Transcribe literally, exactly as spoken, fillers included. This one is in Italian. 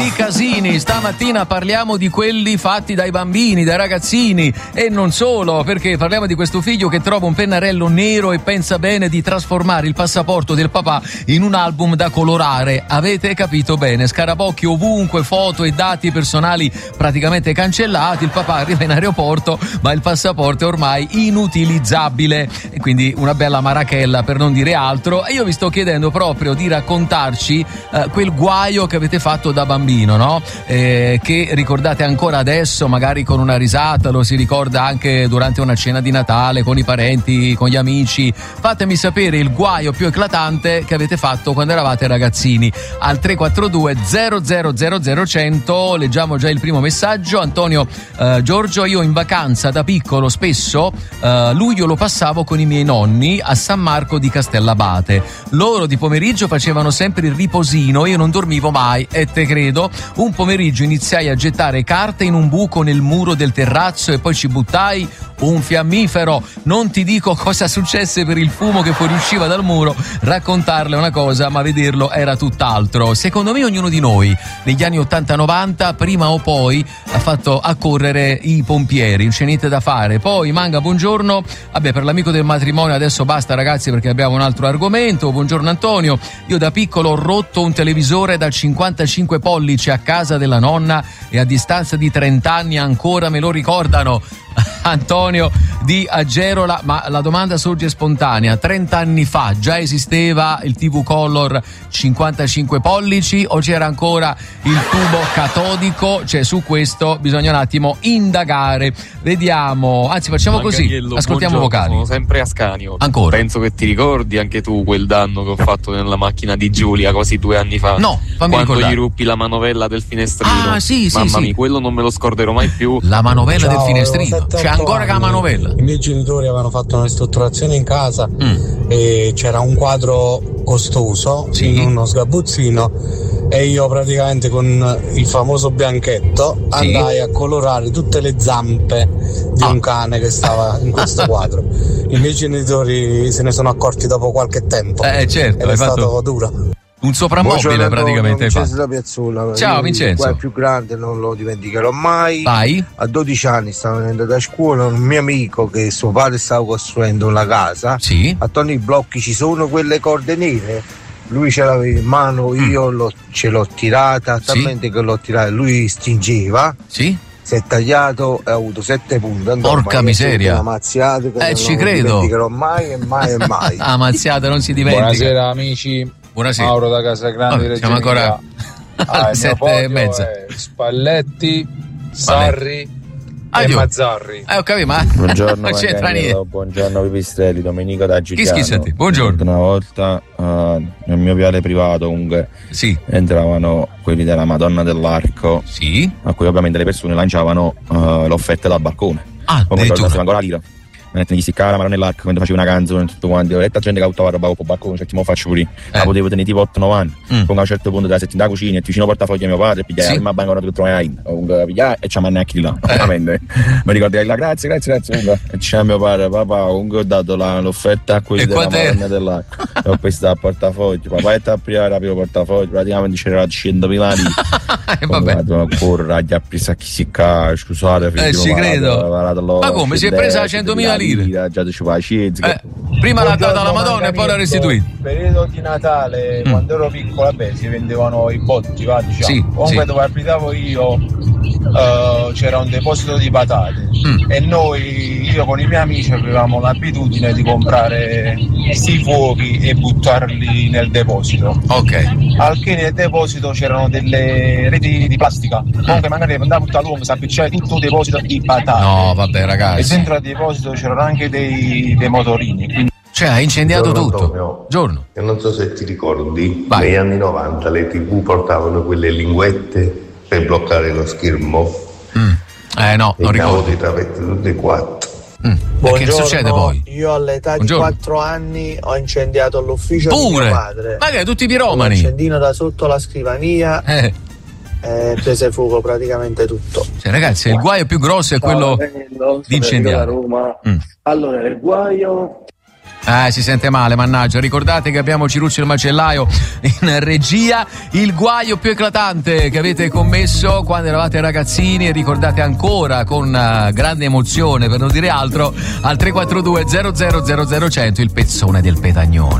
i casini. Stamattina parliamo di quelli fatti dai bambini, dai ragazzini, e non solo, perché parliamo di questo figlio che trova un pennarello nero e pensa bene di trasformare il passaporto del papà in un album da colorare. Avete capito bene, scarabocchi ovunque, foto e dati personali praticamente cancellati. Il papà arriva in aeroporto ma il passaporto è ormai inutilizzabile, e quindi una bella marachella, per non dire altro. E io vi sto chiedendo proprio di raccontarci eh, quel guaio che avete fatto da bambino, no? Eh, che ricordate ancora adesso, magari con una risata, lo si ricorda anche durante una cena di Natale con i parenti, con gli amici. Fatemi sapere il guaio più eclatante che avete fatto quando eravate ragazzini. Al tre quattro due zero zero zero zero cento leggiamo già il primo messaggio. Antonio, eh, Giorgio, io in vacanza da piccolo spesso eh, luglio lo passavo con i miei nonni a San Marco di Castellabate. Loro di pomeriggio facevano sempre il riposino, io non dormivo mai, e te credo. Un pomeriggio iniziai a gettare carte in un buco nel muro del terrazzo e poi ci buttai un fiammifero. Non ti dico cosa successe per il fumo che fuoriusciva dal muro. Raccontarle una cosa, ma vederlo era tutt'altro. Secondo me ognuno di noi negli anni ottanta novanta prima o poi ha fatto accorrere i pompieri, non c'è niente da fare. Poi Manga, buongiorno. Vabbè, per l'amico del matrimonio adesso basta ragazzi, perché abbiamo un altro argomento. Buongiorno Antonio, io da piccolo ho rotto un televisore da cinquantacinque pollici a casa della nonna e a distanza di trenta anni ancora me lo ricordano. Antonio di Agerola, ma la domanda sorge spontanea: trenta anni fa già esisteva il tivù Color cinquantacinque pollici o c'era ancora il tubo catodico? Cioè, su questo bisogna un attimo indagare. Vediamo, anzi facciamo così, ascoltiamo vocali. Sono sempre Ascanio. Ancora? Penso che ti ricordi anche tu quel danno che ho fatto nella macchina di Giulia quasi due anni fa. No, fammi quando ricordare. gli ruppi la manovella del finestrino. Ah, sì, sì, Mamma sì. mia, quello non me lo scorderò mai più. La manovella Ciao, del finestrino, c'è ancora che la manovella. I miei genitori avevano fatto una ristrutturazione in casa Mm. e c'era un quadro costoso, Sì. in uno sgabuzzino, e io praticamente con il famoso bianchetto Sì. andai a colorare tutte le zampe di Ah. un cane che stava in questo quadro. I miei genitori se ne sono accorti dopo qualche tempo. Eh, certo, ed hai è fatto stato duro. un soprammobile praticamente. hai fatto. Vincenzo da Piazzola. Ciao, Io Vincenzo. Il più grande non lo dimenticherò mai. Vai. A dodici anni stavo venendo da scuola, un mio amico che suo padre stava costruendo una casa. Sì. Attorno ai blocchi ci sono quelle corde nere. Lui ce l'aveva in mano, io l'ho- ce l'ho tirata, talmente che l'ho tirata, lui stringeva. Sì. Si è tagliato e ha avuto sette punti. Porca miseria. Una mazziata che Eh, non ci lo credo. dimenticherò mai e mai e mai. Ah, mazziata, non si dimentica. Buonasera amici. Buonasera. Mauro da Casagrande. Vabbè, siamo ancora alle sette e mezza. Spalletti, Sarri Ah, e io. Mazzarri. Eh, ho capito, ma Buongiorno, non c'entra niente. Mancaniello, buongiorno Pipistrelli, Domenico da Chi Giuliano. schissa te? Buongiorno. Una volta uh, nel mio viale privato comunque Sì. entravano quelli della Madonna dell'Arco, Sì. a cui ovviamente le persone lanciavano uh, le offerte dal balcone. Ah, Come addirittura. ricordo ancora la lira. Gli si cava la mano nell'arco quando facevi una canzone e tutto quanto. Ho detto a gente che auttava roba con balcone, certo mo faccio pure. Eh. La potevo tenere tipo otto nove anni. Mm. Comunque a un certo punto della settimana cucina e vicino portafoglio a mio padre, pigliai Sì. la prima banconota che trovai in. Comunque pigliai e ci ammanne anche di là. Eh. Ovviamente. Mi ricordo che la grazie, grazie, grazie. Comunque. E c'è mio padre, papà, comunque ho dato la, l'offerta a quelli E della quant'è? Madonna dell'Arco. E ho preso dal portafoglio. Papà è a aprire il portafoglio, praticamente c'era centomila lire. Eh, vabbè. Corra, gli ha preso a chi si ca, scusate, Eh, ci credo. Ma come, si è presa centomila lire? Già ci fa scienza. Eh, prima l'ha data la Madonna e poi l'ha restituita. Periodo di Natale, Mm. quando ero piccolo, vabbè, si vendevano i botti, va, diciamo. Sì, Comunque sì. dove abitavo io eh, c'era un deposito di patate Mm. e noi, io con i miei amici, avevamo l'abitudine di comprare sti fuochi e buttarli nel deposito. Ok. Al che nel deposito c'erano delle reti di plastica. Comunque magari andavo tutta l'uomo, si appicciava tutto il deposito di patate. No, vabbè, E ragazzi. dentro al deposito c'erano anche dei, dei motorini. Quindi Cioè, ha incendiato Buongiorno, tutto. Antonio. Giorno. E non so se ti ricordi, Vai. negli anni novanta le tivù portavano quelle linguette per bloccare lo schermo Mm. Eh no, e non i ricordo. cavoli travetti tutti e quattro. Mm. E che succede poi? Io all'età Buongiorno. di quattro anni ho incendiato l'ufficio di Pure. mio padre. Ma che tutti i Un piromani? accendino da sotto la scrivania Eh, e prese fuoco praticamente tutto. cioè, ragazzi, il guaio più grosso è quello di incendiare. Roma. Mm. Allora, il guaio Eh, si sente male, mannaggia. Ricordate che abbiamo Ciruzio il macellaio in regia. Il guaio più eclatante che avete commesso quando eravate ragazzini e ricordate ancora con uh, grande emozione, per non dire altro, al tre quattro due zero zero zero zero cento, il pezzone del Petagnone.